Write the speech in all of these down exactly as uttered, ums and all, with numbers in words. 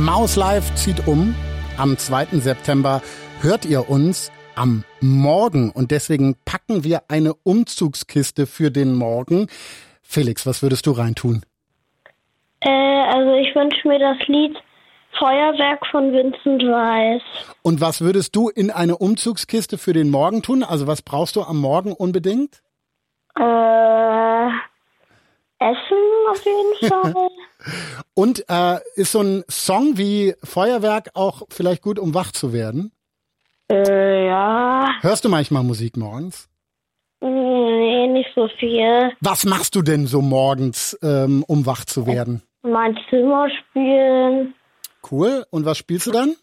Maus Live zieht um. Am zweiten September hört ihr uns am Morgen. Und deswegen packen wir eine Umzugskiste für den Morgen. Felix, was würdest du reintun? Äh, also ich wünsche mir das Lied Feuerwerk von Vincent Weiss. Und was würdest du in eine Umzugskiste für den Morgen tun? Also was brauchst du am Morgen unbedingt? Äh, Essen auf jeden Fall. Und äh, ist so ein Song wie Feuerwerk auch vielleicht gut, um wach zu werden? Äh, ja. Hörst du manchmal Musik morgens? Nee, nicht so viel. Was machst du denn so morgens, ähm, um wach zu werden? Mein Zimmer spielen. Cool. Und was spielst du dann?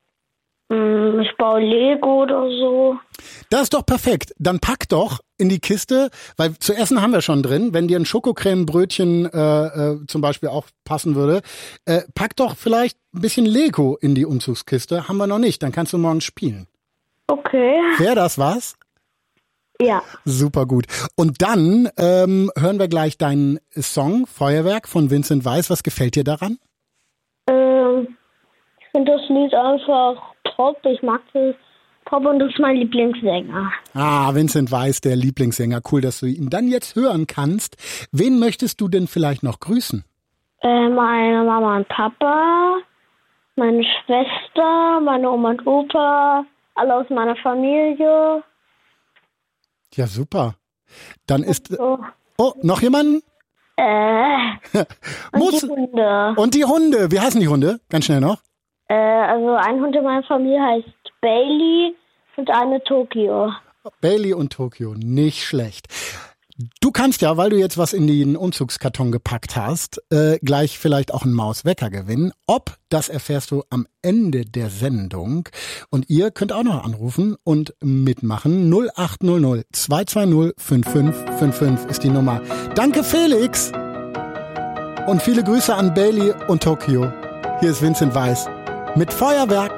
Ich baue Lego oder so. Das ist doch perfekt. Dann pack doch in die Kiste, weil zu essen haben wir schon drin. Wenn dir ein Schokocreme-Brötchen äh, äh, zum Beispiel auch passen würde, äh, pack doch vielleicht ein bisschen Lego in die Umzugskiste. Haben wir noch nicht. Dann kannst du morgen spielen. Okay. Wäre das was? Ja. Super gut. Und dann ähm, hören wir gleich deinen Song Feuerwerk von Vincent Weiss. Was gefällt dir daran? Ähm, ich finde das Lied einfach top. Ich mag das top und das ist mein Lieblingssänger. Ah, Vincent Weiss, der Lieblingssänger. Cool, dass du ihn dann jetzt hören kannst. Wen möchtest du denn vielleicht noch grüßen? Äh, meine Mama und Papa, meine Schwester, meine Oma und Opa, alle aus meiner Familie. Ja, super. Dann ist... So. Oh, noch jemanden? Äh, und Muss. die Hunde. Und die Hunde. Wie heißen die Hunde? Ganz schnell noch. Äh, also ein Hund in meiner Familie heißt Bailey und eine Tokio. Bailey und Tokio. Nicht schlecht. Du kannst ja, weil du jetzt was in den Umzugskarton gepackt hast, äh, gleich vielleicht auch einen Mauswecker gewinnen. Ob, das erfährst du am Ende der Sendung. Und ihr könnt auch noch anrufen und mitmachen. null acht null null zwei zwei null fünf fünf fünf fünf ist die Nummer. Danke, Felix. Und viele Grüße an Bailey und Tokio. Hier ist Vincent Weiss mit Feuerwerk.